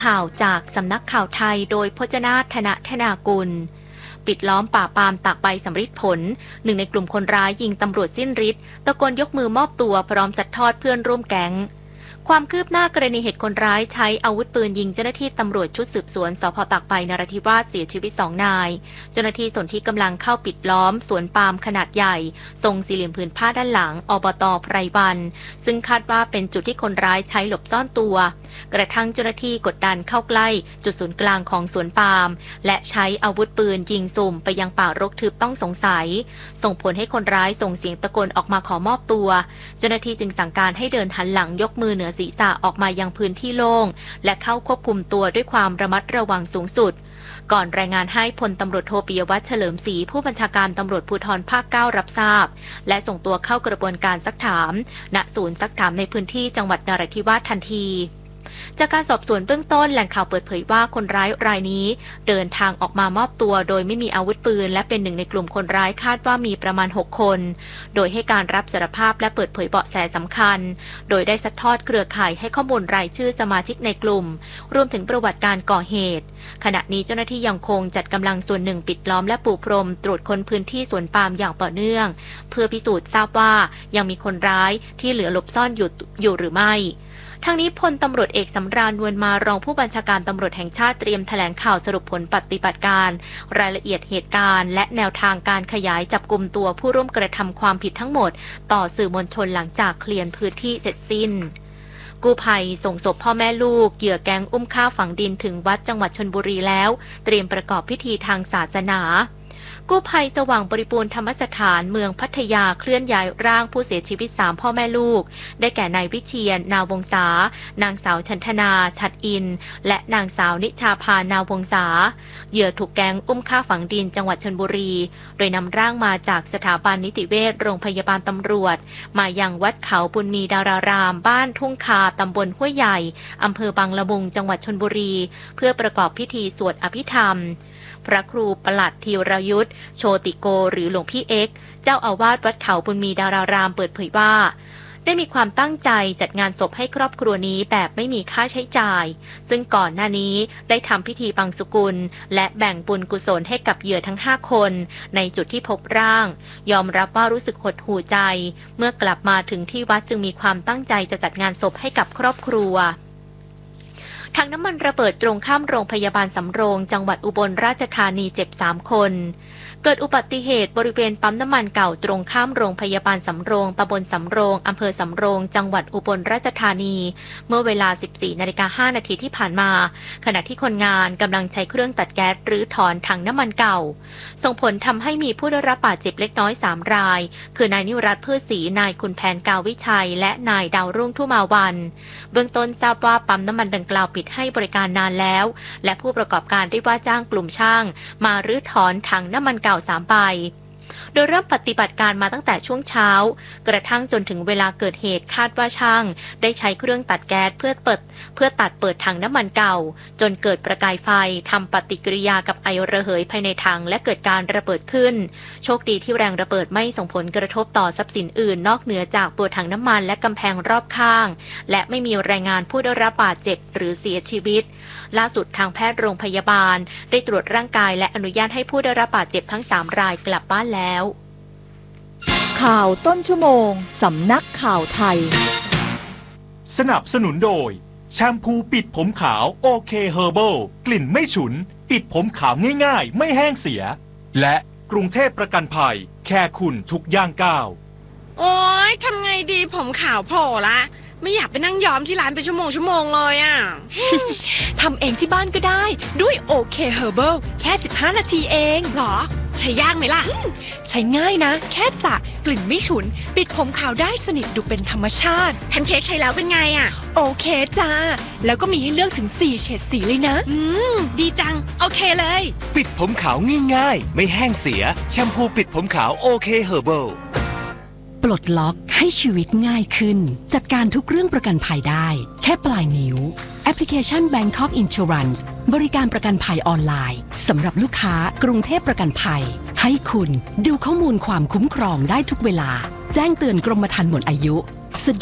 ข่าวจากสำนักข่าวไทยโดยพจนาถ ธนากุลปิดล้อมป่าปามตากใบสำริดผลหนึ่งในกลุ่มคนร้ายยิงตำรวจสิ้นฤทธิ์ตะโกนยกมือมอบตัวพร้อมสัดทอดเพื่อนร่วมแก๊งความคืบหน้ากรณีเหตุคนร้ายใช้อาวุธปืนยิงเจ้าหน้าที่ตำรวจชุดสืบสวนสภ.ตากใบนราธิวาสเสียชีวิต2 นายเจ้าหน้าที่สนที่กำลังเข้าปิดล้อมสวนปาล์มขนาดใหญ่ทรงสี่เหลี่ยมผืนผ้าด้านหลังอบต.ไพรวันซึ่งคาดว่าเป็นจุดที่คนร้ายใช้หลบซ่อนตัวกระทั่งเจ้าหน้าที่กดดันเข้าใกล้จุดศูนย์กลางของสวนปาล์มและใช้อาวุธปืนยิงสุ่มไปยังป่ารกทึบต้องสงสัยส่งผลให้คนร้ายส่งเสียงตะโกนออกมาขอมอบตัวเจ้าหน้าที่จึงสั่งการให้เดินหันหลังยกมือเหนือศีรษะออกมายังพื้นที่โล่งและเข้าควบคุมตัวด้วยความระมัดระวังสูงสุดก่อนรายงานให้พลตำรวจโทปิยวัฒน์เฉลิมศรีผู้บัญชาการตำรวจภูธรภาค 9รับทราบและส่งตัวเข้ากระบวนการซักถามณศูนย์ซักถามในพื้นที่จังหวัดนราธิวาสทันทีจากการสอบสวนเบื้องต้นแหล่งข่าวเปิดเผยว่าคนร้ายรายนี้เดินทางออกมามอบตัวโดยไม่มีอาวุธปืนและเป็นหนึ่งในกลุ่มคนร้ายคาดว่ามีประมาณ6 คนโดยให้การรับสารภาพและเปิดเผยเบาะแสสำคัญโดยได้ซัดทอดเครือข่ายให้ข้อมูลรายชื่อสมาชิกในกลุ่มรวมถึงประวัติการก่อเหตุขณะนี้เจ้าหน้าที่ยังคงจัดกำลังส่วนหนึ่งปิดล้อมและปูพรมตรวจค้นพื้นที่สวนปาล์มอย่างต่อเนื่องเพื่อพิสูจน์ทราบว่ายังมีคนร้ายที่เหลือหลบซ่อนอยู่หรือไม่ทางนี้พลตำรวจเอกสำราญ นวลมารองผู้บัญชาการตำรวจแห่งชาติเตรียมแถลงข่าวสรุปผลปฏิบัติการรายละเอียดเหตุการณ์และแนวทางการขยายจับกุมตัวผู้ร่วมกระทำความผิดทั้งหมดต่อสื่อมวลชนหลังจากเคลียร์พื้นที่เสร็จสิ้นกู้ภัยส่งศพพ่อแม่ลูกเหยื่อแก๊งอุ้มฆ่าฝังดินถึงวัดจังหวัดชลบุรีแล้วเตรียมประกอบพิธีทางศาสนากู้ภัยสว่างบริบูรณ์ธรรมสถานเมืองพัทยาเคลื่อนย้ายร่างผู้เสียชีวิต3 พ่อแม่ลูกได้แก่นายวิเชียร นาวงศานางสาวชันธนาฉัตรอินและนางสาวนิชาพานาวงศาเหยื่อถูกแก๊งอุ้มฆ่าฝังดินจังหวัดชลบุรีโดยนำร่างมาจากสถาบันนิติเวชโรงพยาบาลตำรวจมายังวัดเขาบุญมีดารารามบ้านทุ่งคาตำบลห้วยใหญ่อำเภอบางละมุงจังหวัดชลบุรีเพื่อประกอบพิธีสวดอภิธรรมพระครูประหลัดธีรยุทธโชติโกหรือหลวงพี่เอ็กซ์เจ้าอาวาสวัดเขาบุญมีดารารามเปิดเผยว่าได้มีความตั้งใจจัดงานศพให้ครอบครัวนี้แบบไม่มีค่าใช้จ่ายซึ่งก่อนหน้านี้ได้ทำพิธีบังสุกุลและแบ่งบุญกุศลให้กับเหยื่อทั้ง5 คนในจุดที่พบร่างยอมรับว่ารู้สึกหดหู่ใจเมื่อกลับมาถึงที่วัดจึงมีความตั้งใจจะจัดงานศพให้กับครอบครัวถังน้ำมันระเบิดตรงข้ามโรงพยาบาลสำโรงจังหวัดอุบลราชธานีเจ็บ3 คนเกิดอุบัติเหตุบริเวณปั๊มน้ำมันเก่าตรงข้ามโรงพยาบาลสำโรงตำบลสำโรงอำเภอสำโรงจังหวัดอุบลราชธานีเมื่อเวลา 14:05 น.ที่ผ่านมาขณะที่คนงานกำลังใช้เครื่องตัดแก๊สรื้อถอนถังน้ำมันเก่าส่งผลทำให้มีผู้ได้รับบาดเจ็บเล็กน้อย3 รายคือนายนิรัตน์พืชศรีนายคุณแผนกาวิชัยและนายดาวรุ่งทุ่มาวันเบื้องต้นทราบว่าปั๊มน้ำมันดังกล่าวปิดให้บริการนานแล้วและผู้ประกอบการได้ว่าจ้างกลุ่มช่างมารื้อถอนถังน้ำมันเก่า3 ใบโดยเริ่มปฏิบัติการมาตั้งแต่ช่วงเช้ากระทั่งจนถึงเวลาเกิดเหตุคาดว่าช่างได้ใช้เครื่องตัดแก๊สเพื่อตัดเปิดถังน้ำมันเก่าจนเกิดประกายไฟทำปฏิกิริยากับไอระเหยภายในถังและเกิดการระเบิดขึ้นโชคดีที่แรงระเบิดไม่ส่งผลกระทบต่อทรัพย์สินอื่นนอกเหนือจากตัวถังน้ำมันและกำแพงรอบข้างและไม่มีรายงานผู้ได้รับบาดเจ็บหรือเสียชีวิตล่าสุดทางแพทย์โรงพยาบาลได้ตรวจร่างกายและอนุญาตให้ผู้ได้รับบาดเจ็บทั้ง3 รายกลับบ้านแล้วข่าวต้นชั่วโมงสำนักข่าวไทยสนับสนุนโดยแชมพูปิดผมขาวโอเคเฮอร์เบิลกลิ่นไม่ฉุนปิดผมขาวง่ายๆไม่แห้งเสียและกรุงเทพประกันภัยแค่คุณทุกย่างก้าวโอ๊ยทำไงดีผมขาวโผล่ละไม่อยากไปนั่งย้อมที่ร้านเป็นชั่วโมงเลยอ่ะทำเองที่บ้านก็ได้ด้วยโอเคเฮอร์เบิลแค่15 นาทีเองหรอใช้ยากไหมล่ะใช้ง่ายนะแค่สระกลิ่นไม่ฉุนปิดผมขาวได้สนิทดูเป็นธรรมชาติแพนเค้กใช้แล้วเป็นไงอ่ะโอเคจ้าแล้วก็มีให้เลือกถึง4 เฉดสีเลยนะดีจังโอเคเลยปิดผมขาวง่ายๆไม่แห้งเสียแชมพูปิดผมขาวโอเคเฮอร์เบิลปลดล็อกให้ชีวิตง่ายขึ้นจัดการทุกเรื่องประกันภัยได้แค่ปลายนิ้วแอปพลิเคชัน Bangkok Insurance บริการประกันภัยออนไลน์สำหรับลูกค้ากรุงเทพประกันภัยให้คุณดูข้อมูลความคุ้มครองได้ทุกเวลาแจ้งเตือนกรมธรรม์หมดอายุสะดวก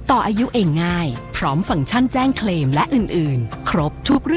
ต่ออายุเองง่าย พร้อมฟังก์ชันแจ้งเคลมและอื่นๆ ครบทุกเรื่อง